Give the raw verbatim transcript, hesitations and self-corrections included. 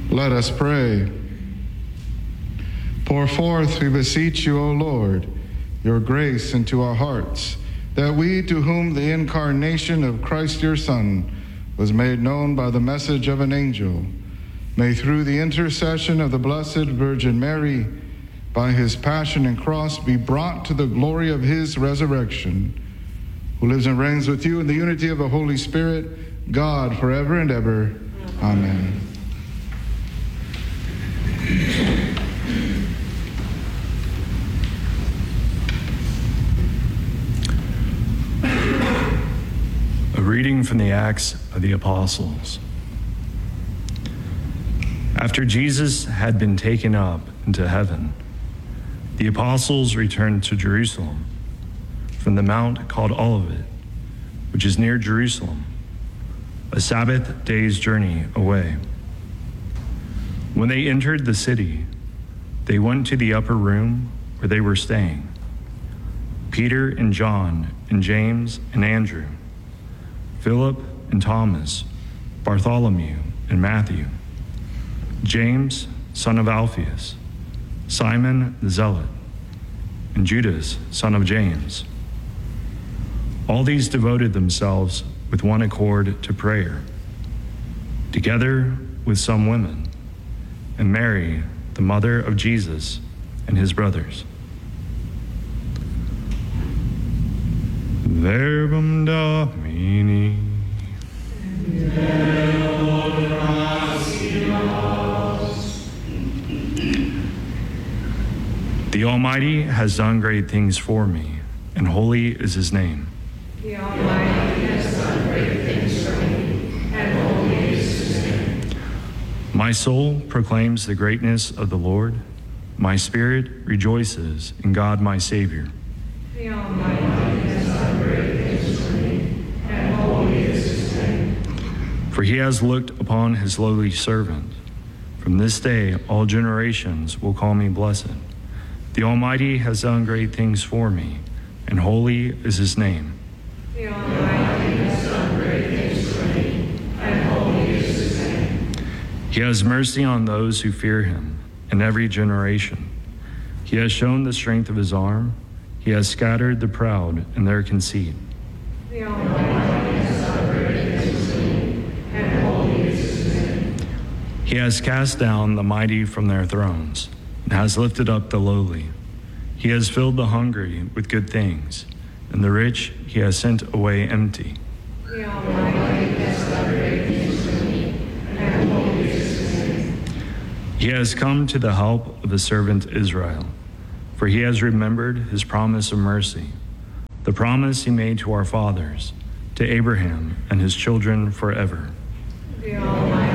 Let us pray. Pour forth, we beseech you, O Lord, your grace into our hearts, that we, to whom the incarnation of Christ your Son was made known by the message of an angel, may through the intercession of the Blessed Virgin Mary, by his passion and cross, be brought to the glory of his resurrection, who lives and reigns with you in the unity of the Holy Spirit, God, forever and ever. Amen. A reading from the Acts of the Apostles. After Jesus had been taken up into heaven, the apostles returned to Jerusalem from the mount called Olivet, which is near Jerusalem, a Sabbath day's journey away. When they entered the city, they went to the upper room where they were staying. Peter and John and James and Andrew, Philip and Thomas, Bartholomew and Matthew, James, son of Alphaeus, Simon the Zealot, and Judas, son of James. All these devoted themselves with one accord to prayer, together with some women, and Mary, the mother of Jesus, and his brothers. Verbum Domini. The Almighty has done great things for me, and holy is his name. The Almighty has done great things for me, and holy is his name. My soul proclaims the greatness of the Lord. My spirit rejoices in God my Savior. The Almighty has done great things for me, and holy is his name. For he has looked upon his lowly servant. From this day all generations will call me blessed. The Almighty has done great things for me, and holy is his name. The Almighty has done great things for me, and holy is his name. He has mercy on those who fear him in every generation. He has shown the strength of his arm. He has scattered the proud in their conceit. The Almighty has done great things for me, and holy is his name. He has cast down the mighty from their thrones, and has lifted up the lowly. He has filled the hungry with good things, and the rich he has sent away empty. The Almighty has done great things for me, and holy is his name. He has come to the help of his servant Israel, for he has remembered his promise of mercy, the promise he made to our fathers, to Abraham and his children forever. The Almighty